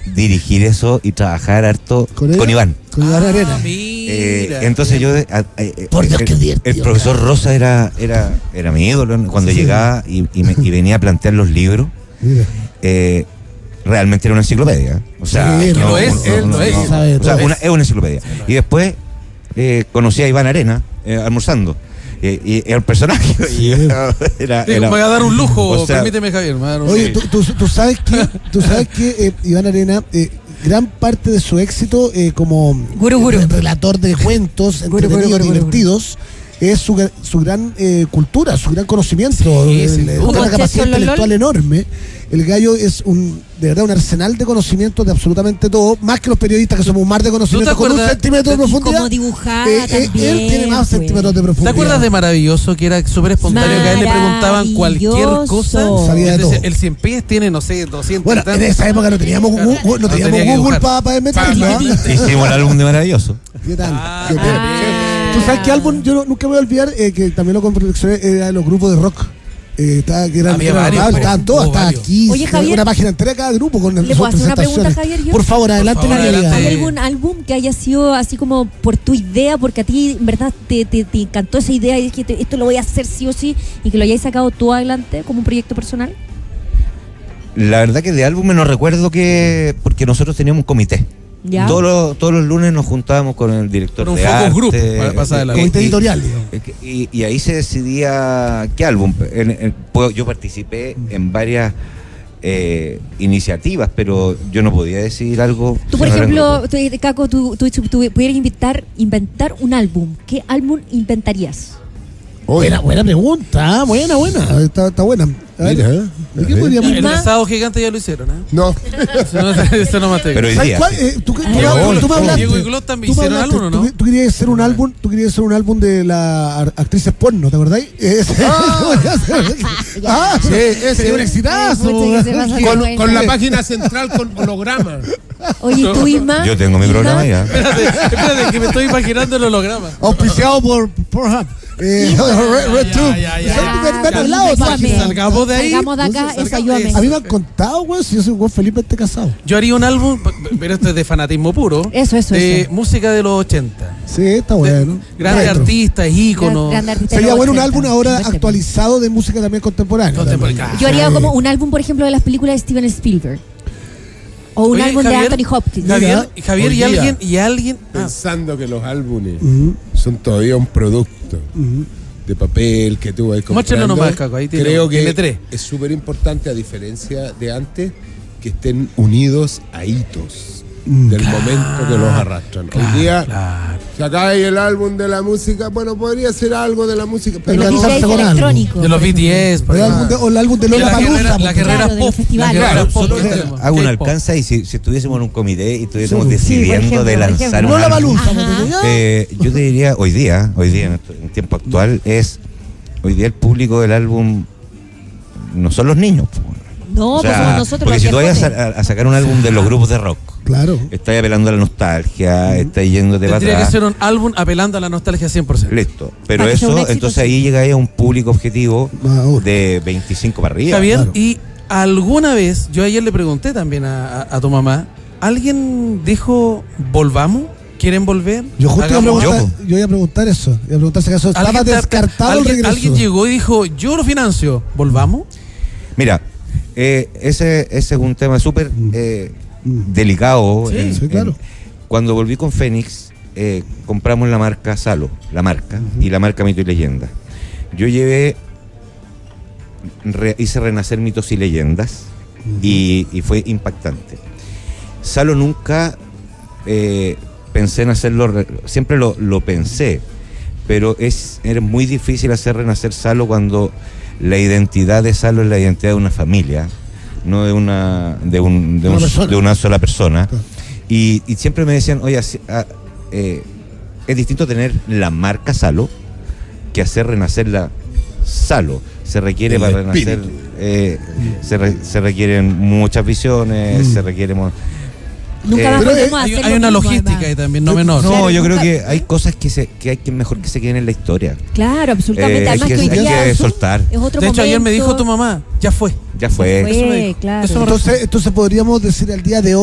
dirigir eso y trabajar harto con Iván. Con Iván Arena. Entonces yo Por Dios, qué divertido, el profesor Rosa era mi ídolo cuando llegaba y venía a plantear los libros. Realmente era una enciclopedia. O sea, Sí, es una enciclopedia. Y después conocí a Iván Arena almorzando. Y era un personaje. Me voy a dar un lujo, o sea, permíteme, Javier. Oye, tú sabes que Iván Arena, gran parte de su éxito como relator de cuentos entretenidos, divertidos, es su gran cultura, su gran conocimiento, una capacidad intelectual enorme. El gallo es de verdad un arsenal de conocimientos de absolutamente todo, más que los periodistas que somos un mar de conocimientos con un centímetro de profundidad. Como dibujar Él tiene más centímetros de profundidad. ¿Te acuerdas de Maravilloso, que era súper espontáneo, que a él le preguntaban cualquier cosa? Sabía de todo. El 100 pies tiene, no sé, 200 Bueno, en esa época no teníamos Google para meterlo. Hicimos el álbum de Maravilloso. ¿Qué tal? ¿Tú sabes qué álbum yo nunca voy a olvidar? Que también lo confeccioné, era los grupos de rock. Estaban todos, hasta aquí. Oye, Javier, una página entera de cada grupo con ¿le puedo hacer una pregunta, Javier? Por favor, adelante. ¿Hay algún álbum que haya sido así como por tu idea, porque a ti en verdad te encantó esa idea y dijiste, esto lo voy a hacer sí o sí, y que lo hayáis sacado tú adelante como un proyecto personal? La verdad que de álbumes no recuerdo porque nosotros teníamos un comité. ¿Ya? Todos los lunes nos juntábamos con el director de arte. Focus Group, para pasar de la comité editorial. Y ahí se decidía qué álbum. Yo participé en varias iniciativas, pero yo no podía decir algo. Tú, por ejemplo, Caco, tú pudieras inventar un álbum. ¿Qué álbum inventarías? Buena pregunta, buena. Está buena. ¿De qué podríamos El Sábado Gigante ya lo hicieron, ¿eh? No. Eso no más te digo. Pero hoy día. Tú me hablaste. Diego y Glot también hicieron álbum, ¿o no? Tú querías hacer un álbum de las actrices porno, ¿te acordáis? Sí, ese es un exitazo. Con la página central con holograma. Oye, ¿tú, Isma? Yo tengo mi programa ya. Espérate, que me estoy imaginando el holograma. Auspiciado por Pornhub. RedTube. Salgamos de ahí. Salgamos de acá, eso ayúdame. A mí me han contado, güey, si yo soy un Felipe esté casado. Yo haría un álbum, pero esto es de fanatismo puro. Eso. De música de los 80. Sí, está bueno. Grandes artistas, íconos. Sería bueno un álbum ahora actualizado de música también contemporánea. Yo haría como un álbum, por ejemplo, de las películas de Steven Spielberg. O un álbum de Anthony Hopkins. Javier y alguien pensando que los álbumes son todavía un producto de papel que tú vas comprando. Muéstralo nomás, Caco, ahí creo que tiene es súper importante, a diferencia de antes, que estén unidos a hitos del momento que los arrastran. Hoy día sacáis el álbum de la música, bueno, podría ser algo de la música, pero de los DJs electrónicos. De los BTS, o el álbum de Lola Palusa. La guerrera pop. Hago una alcanza y si estuviésemos en un comité y estuviésemos decidiendo de lanzar un álbum, yo te diría, hoy día en tiempo actual, hoy día el público del álbum no son los niños. No, pues somos nosotros. Porque si tú vayas a sacar un álbum de los grupos de rock, claro, estás apelando a la nostalgia, estás yéndote para atrás. Tendría que ser un álbum apelando a la nostalgia 100%. Listo. Pero eso, entonces ahí llega a un público objetivo de 25 para arriba. Javier, claro. Y alguna vez, yo ayer le pregunté también a tu mamá, ¿alguien dijo, volvamos? ¿Quieren volver? Yo iba a preguntar eso. Iba a preguntar si acaso estaba descartado el regreso. ¿Alguien llegó y dijo, yo lo financio, volvamos? Mira, ese es un tema súper delicado. Sí, claro. Cuando volví con Fénix, compramos la marca Salo, y la marca Mito y Leyenda. Yo hice renacer mitos y leyendas, y fue impactante. Salo nunca pensé en hacerlo, siempre lo pensé, pero era muy difícil hacer renacer Salo cuando la identidad de Salo es la identidad de una familia, no de una sola persona. Y siempre me decían, oye, es distinto tener la marca Salo que hacer renacer la Salo. Se requiere para renacer, se requieren muchas visiones, se requieren... Nunca hay una logística ahí también, no menor. No, yo creo que hay cosas que hay que mejor que se queden en la historia. Claro, absolutamente. Además que hay que soltar. De hecho, ayer me dijo tu mamá, ya fue. Ya fue. Claro. Entonces podríamos decir al día de hoy